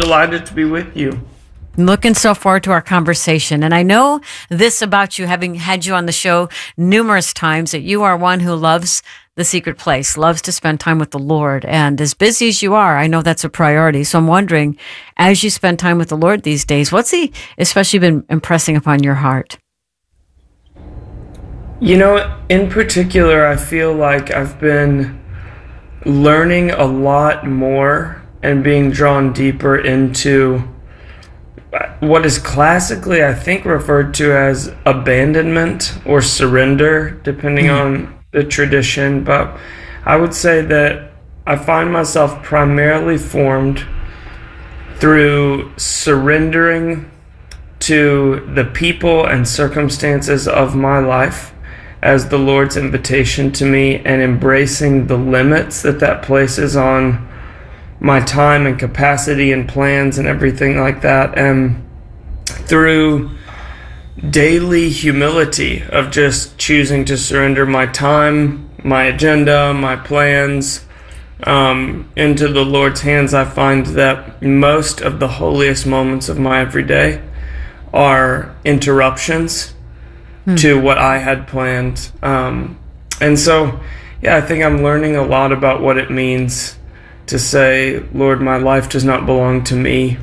delighted to be with you. Looking so forward to our conversation. And I know this about you, having had you on the show numerous times, that you are one who loves the secret place, loves to spend time with the Lord. And as busy as you are, I know that's a priority. So I'm wondering, as you spend time with the Lord these days, what's He especially been impressing upon your heart? You know, in particular, I feel like I've been learning a lot more and being drawn deeper into what is classically, I think, referred to as abandonment or surrender, depending on the tradition. But I would say that I find myself primarily formed through surrendering to the people and circumstances of my life as the Lord's invitation to me, and embracing the limits that places on my time and capacity and plans and everything like that, and through daily humility of just choosing to surrender my time, my agenda, my plans into the Lord's hands. I find that most of the holiest moments of my everyday are interruptions to what I had planned. And so, I think I'm learning a lot about what it means to say, Lord, my life does not belong to me.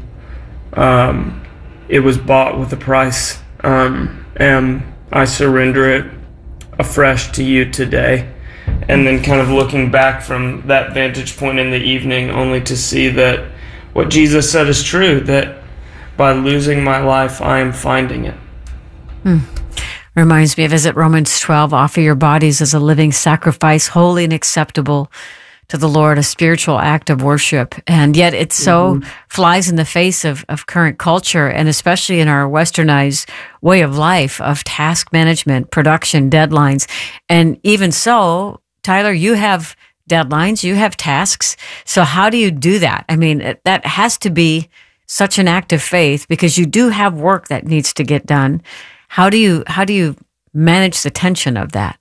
It was bought with a price, and I surrender it afresh to you today. And then kind of looking back from that vantage point in the evening, only to see that what Jesus said is true, that by losing my life, I am finding it. Reminds me of, is it Romans 12, offer your bodies as a living sacrifice, holy and acceptable to the Lord, a spiritual act of worship. And yet it so flies in the face of current culture, and especially in our westernized way of life, of task management, production, deadlines. And even so, Tyler, you have deadlines, you have tasks. So how do you do that? I mean, that has to be such an act of faith, because you do have work that needs to get done. How do you manage the tension of that?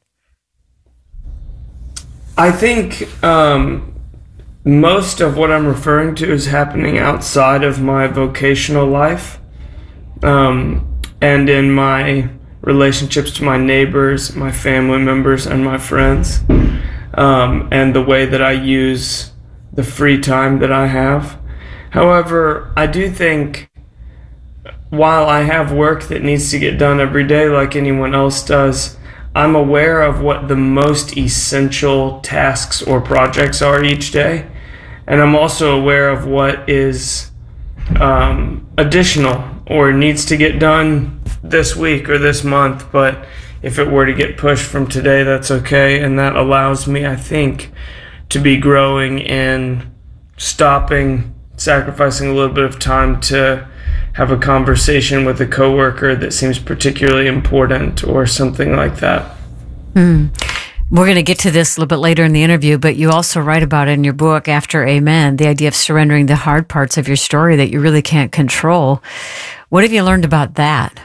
I think most of what I'm referring to is happening outside of my vocational life, and in my relationships to my neighbors, my family members, and my friends, and the way that I use the free time that I have. However, I do think, while I have work that needs to get done every day like anyone else does, I'm aware of what the most essential tasks or projects are each day. And I'm also aware of what is additional or needs to get done this week or this month. But if it were to get pushed from today, that's okay. And that allows me, I think, to be growing in stopping, sacrificing a little bit of time to have a conversation with a coworker that seems particularly important or something like that. We're going to get to this a little bit later in the interview, but you also write about it in your book, After Amen, the idea of surrendering the hard parts of your story that you really can't control. What have you learned about that?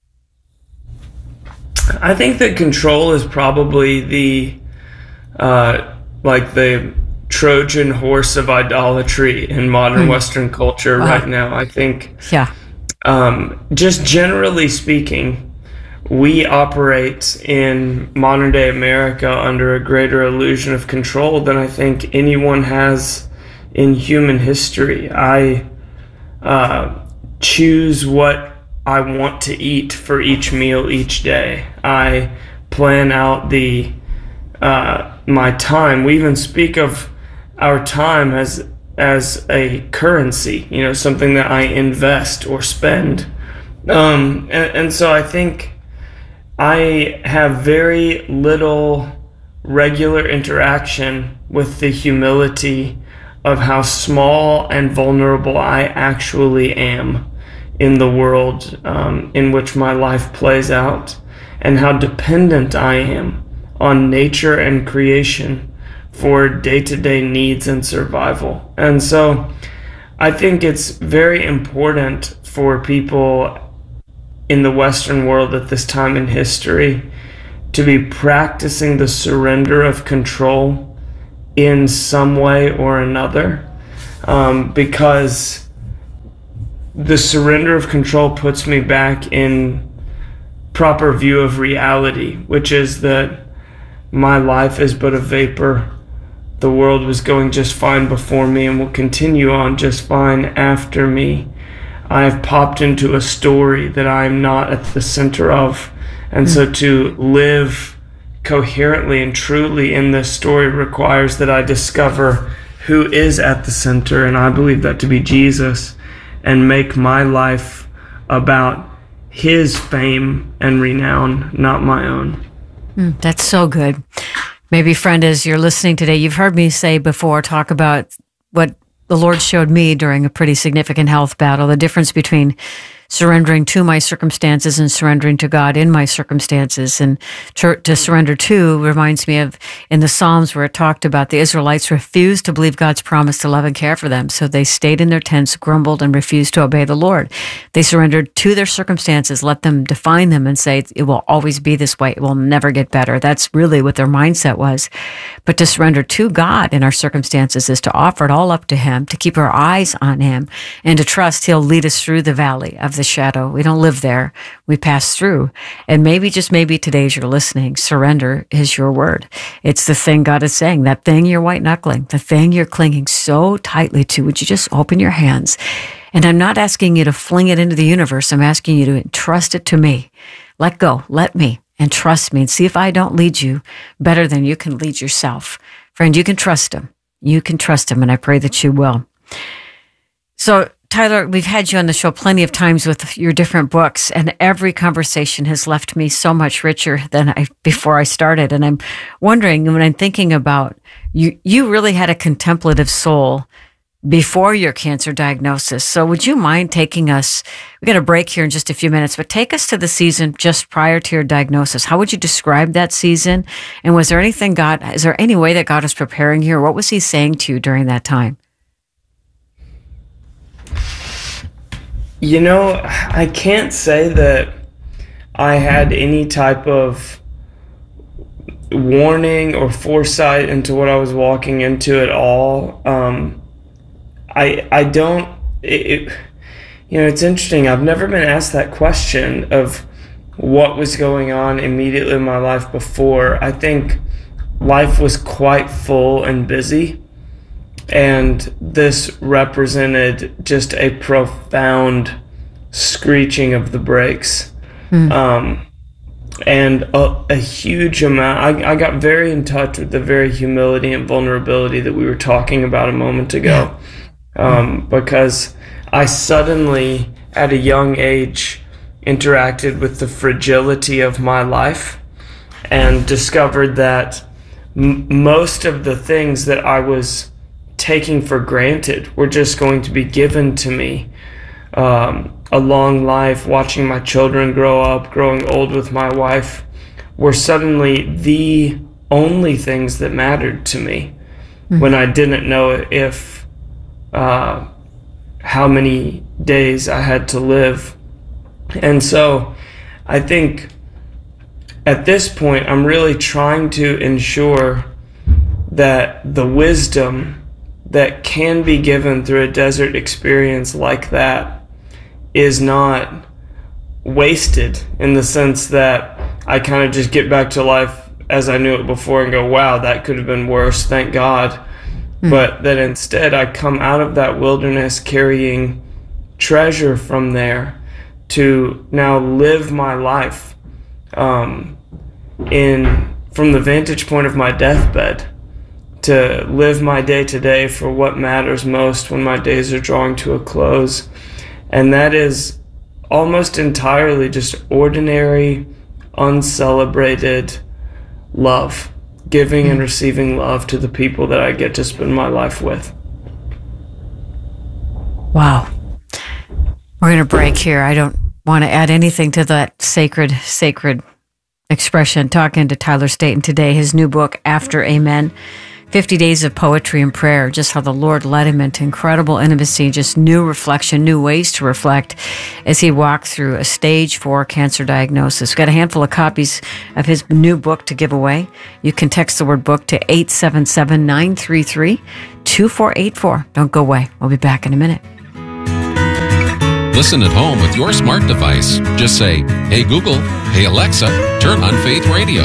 I think that control is probably the Trojan horse of idolatry in modern Western culture right now. I think, just generally speaking, we operate in modern day America under a greater illusion of control than I think anyone has in human history. I choose what I want to eat for each meal each day. I plan out my time. We even speak of our time as a currency, something that I invest or spend. And so I think I have very little regular interaction with the humility of how small and vulnerable I actually am in the world in which my life plays out, and how dependent I am on nature and creation for day-to-day needs and survival. And so I think it's very important for people in the Western world at this time in history to be practicing the surrender of control in some way or another, because the surrender of control puts me back in proper view of reality, which is that my life is but a vapor. The world was going just fine before me and will continue on just fine after me. I have popped into a story that I am not at the center of. And so to live coherently and truly in this story requires that I discover who is at the center, and I believe that to be Jesus, and make my life about his fame and renown, not my own. That's so good. Maybe, friend, as you're listening today, you've heard me say before, talk about what the Lord showed me during a pretty significant health battle, the difference between surrendering to my circumstances and surrendering to God in my circumstances. And to surrender to reminds me of in the Psalms where it talked about the Israelites refused to believe God's promise to love and care for them. So they stayed in their tents, grumbled, and refused to obey the Lord. They surrendered to their circumstances, let them define them and say, it will always be this way. It will never get better. That's really what their mindset was. But to surrender to God in our circumstances is to offer it all up to him, to keep our eyes on him, and to trust he'll lead us through the valley of the shadow. We don't live there. We pass through. And maybe, just maybe today as you're listening, surrender is your word. It's the thing God is saying, that thing you're white knuckling, the thing you're clinging so tightly to. Would you just open your hands? And I'm not asking you to fling it into the universe. I'm asking you to entrust it to me. Let go. Let me. And trust me and see if I don't lead you better than you can lead yourself. Friend, you can trust him. You can trust him, and I pray that you will. So, Tyler, we've had you on the show plenty of times with your different books, and every conversation has left me so much richer than before I started. And I'm wondering, when I'm thinking about you really had a contemplative soul before your cancer diagnosis. So would you mind taking us, we got a break here in just a few minutes, but take us to the season just prior to your diagnosis. How would you describe that season? And was there anything is there any way that God was preparing you, or what was he saying to you during that time? You know, I can't say that I had any type of warning or foresight into what I was walking into at all. I don't, it's interesting. I've never been asked that question of what was going on immediately in my life before. I think life was quite full and busy. And this represented just a profound screeching of the brakes. And a huge amount. I got very in touch with the very humility and vulnerability that we were talking about a moment ago. Because I suddenly, at a young age, interacted with the fragility of my life and discovered that most of the things that I was taking for granted were just going to be given to me. A long life, watching my children grow up, growing old with my wife, were suddenly the only things that mattered to me when I didn't know if how many days I had to live. And so I think at this point I'm really trying to ensure that the wisdom that can be given through a desert experience like that is not wasted, in the sense that I kind of just get back to life as I knew it before and go, wow, that could have been worse, thank God. But that instead I come out of that wilderness carrying treasure from there to now live my life from the vantage point of my deathbed, to live my day to day for what matters most when my days are drawing to a close. And that is almost entirely just ordinary, uncelebrated love, giving and receiving love to the people that I get to spend my life with. Wow. We're going to break here. I don't want to add anything to that sacred expression. Talking to Tyler Staton today, his new book, After Amen, 50 Days of Poetry and Prayer, just how the Lord led him into incredible intimacy, just new reflection, new ways to reflect as he walked through a stage 4 cancer diagnosis. We've got a handful of copies of his new book to give away. You can text the word book to 877-933-2484. Don't go away. We'll be back in a minute. Listen at home with your smart device. Just say, "Hey Google, hey Alexa, turn on Faith Radio."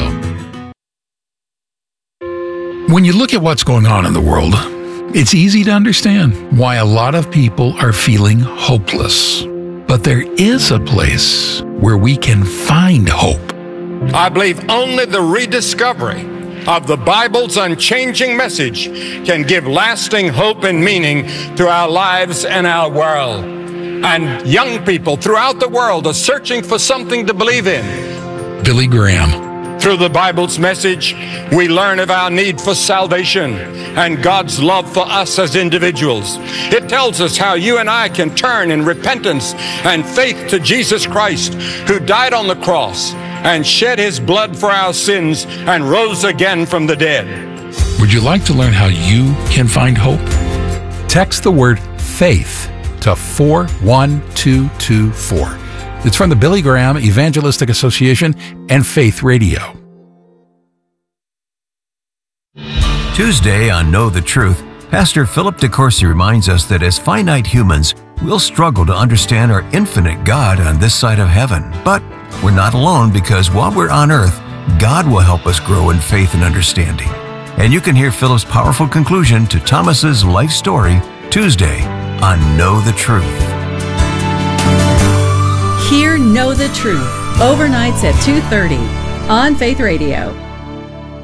When you look at what's going on in the world, it's easy to understand why a lot of people are feeling hopeless. But there is a place where we can find hope. I believe only the rediscovery of the Bible's unchanging message can give lasting hope and meaning to our lives and our world. And young people throughout the world are searching for something to believe in. Billy Graham. Through the Bible's message, we learn of our need for salvation and God's love for us as individuals. It tells us how you and I can turn in repentance and faith to Jesus Christ, who died on the cross and shed his blood for our sins and rose again from the dead. Would you like to learn how you can find hope? Text the word FAITH to 41224. It's from the Billy Graham Evangelistic Association and Faith Radio. Tuesday on Know the Truth, Pastor Philip DeCourcy reminds us that as finite humans, we'll struggle to understand our infinite God on this side of heaven. But we're not alone, because while we're on earth, God will help us grow in faith and understanding. And you can hear Philip's powerful conclusion to Thomas's life story Tuesday on Know the Truth. Hear Know the Truth, overnights at 2:30 on Faith Radio.